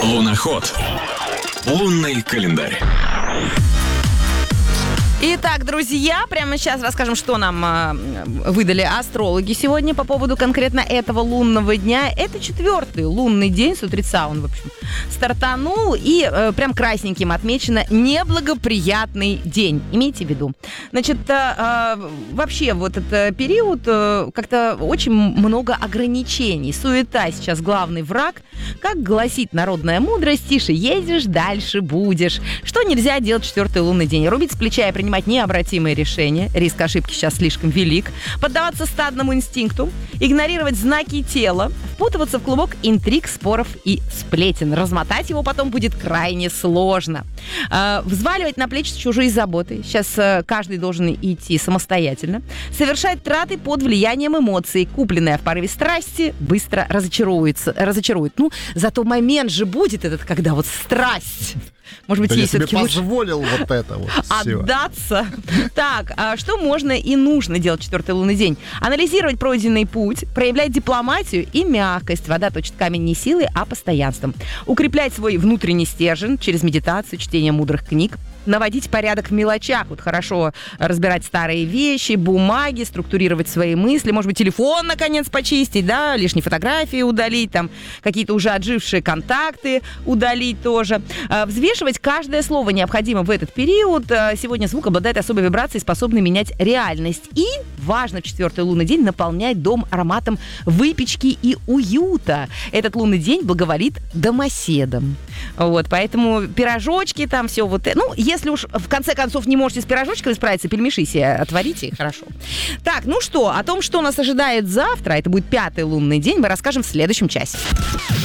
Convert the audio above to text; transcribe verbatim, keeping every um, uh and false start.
Луноход. Лунный календарь. Итак, друзья, прямо сейчас расскажем, что нам э, выдали астрологи сегодня по поводу конкретно этого лунного дня. Это четвертый лунный день, с утреца он, в общем, стартанул, и э, прям красненьким отмечено «неблагоприятный день». Имейте в виду. Значит, э, вообще вот этот период э, как-то очень много ограничений. Суета сейчас главный враг. Как гласит народная мудрость, тише едешь, дальше будешь. Что нельзя делать в четвертый лунный день? Рубить с плеча и принимать необратимые решения. Риск ошибки сейчас слишком велик. Поддаваться стадному инстинкту. Игнорировать знаки тела. Впутываться в клубок интриг, споров и сплетен. Размотать его потом будет крайне сложно. Э, взваливать на плечи чужие заботы. Сейчас э, каждый должен идти самостоятельно. Совершать траты под влиянием эмоций. Купленное в порыве страсти быстро разочаруется, разочарует. Ну, зато момент же будет этот, когда вот страсть... Может быть, да ей я себе все-таки лучше позволил вот это вот все. отдаться. Так, а что можно и нужно делать в четвертый лунный день? Анализировать пройденный путь, проявлять дипломатию и мягкость. Вода точит камень не силой, а постоянством. Укреплять свой внутренний стержень через медитацию, чтение мудрых книг. Наводить порядок в мелочах. Вот хорошо разбирать старые вещи, бумаги, структурировать свои мысли. Может быть, телефон, наконец, почистить, да, лишние фотографии удалить, там, какие-то уже отжившие контакты удалить тоже. Взвешивать каждое слово необходимо в этот период. Сегодня звук обладает особой вибрацией, способной менять реальность. И важно в четвертый лунный день наполнять дом ароматом выпечки и уюта. Этот лунный день благоволит домоседам. Вот, поэтому пирожочки там, все вот это. Ну, если уж в конце концов не можете с пирожочками справиться, пельмеши себе отварите, и хорошо. Так, ну что, о том, что нас ожидает завтра, это будет пятый лунный день, мы расскажем в следующем часе.